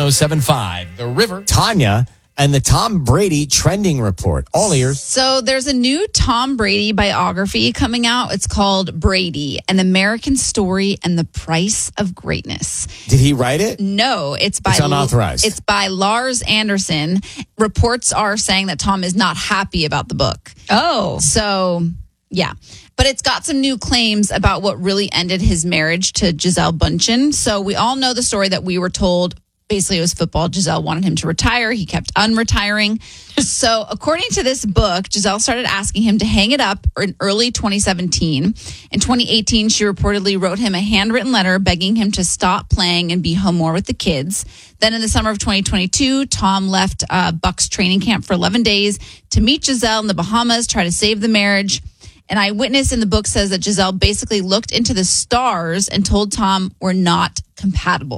107.5 The River. Tanya and the Tom Brady trending report. All ears. So there's a new Tom Brady biography coming out. It's called Brady, An American Story and the Price of Greatness. Did he write it? No, it's unauthorized. It's by Lars Anderson. Reports are saying that Tom is not happy about the book. Oh. So, yeah. But it's got some new claims about what really ended his marriage to Gisele Bündchen. So we all know the story that we were told. Basically, it was football. Gisele wanted him to retire. He kept unretiring. So according to this book, Gisele started asking him to hang it up in early 2017. In 2018, she reportedly wrote him a handwritten letter begging him to stop playing and be home more with the kids. Then in the summer of 2022, Tom left Bucks training camp for 11 days to meet Gisele in the Bahamas, try to save the marriage. An eyewitness in the book says that Gisele basically looked into the stars and told Tom, we're not compatible.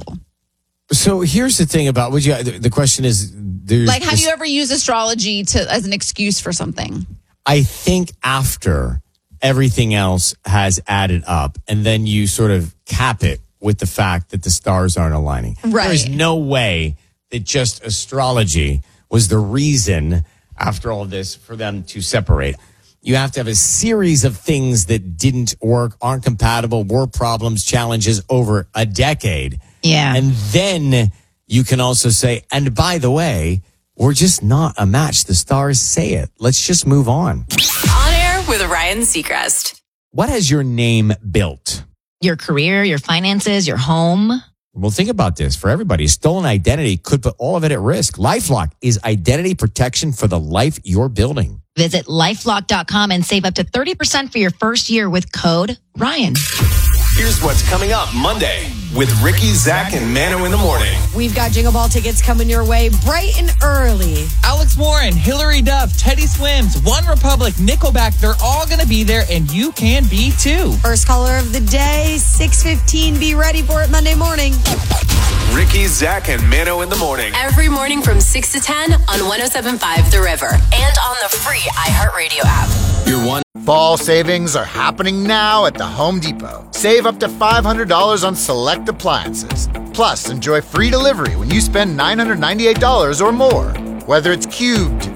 So here's the thing about the question is, have you ever used astrology as an excuse for something? I think after everything else has added up, and then you sort of cap it with the fact that the stars aren't aligning. Right. There's no way that just astrology was the reason after all of this for them to separate. You have to have a series of things that didn't work, aren't compatible, were problems, challenges over a decade. Yeah. And then you can also say, and by the way, we're just not a match. The stars say it. Let's just move on. On Air with Ryan Seacrest. What has your name built? Your career, your finances, your home. Well, think about this. For everybody, stolen identity could put all of it at risk. LifeLock is identity protection for the life you're building. Visit LifeLock.com and save up to 30% for your first year with code Ryan. Here's what's coming up Monday with Ricky, Zach, and Mano in the morning. We've got Jingle Ball tickets coming your way bright and early. Alex Warren, Hillary Duff, Teddy Swims, One Republic, Nickelback, they're all going to be there, and you can be too. First caller of the day, 6:15. Be ready for it Monday morning. Ricky, Zach, and Mano in the morning. Every morning from 6 to 10 on 107.5 The River and on the free iHeartRadio app. Your one. Fall savings are happening now at the Home Depot. Save up to $500 on select appliances. Plus, enjoy free delivery when you spend $998 or more. Whether it's cubed,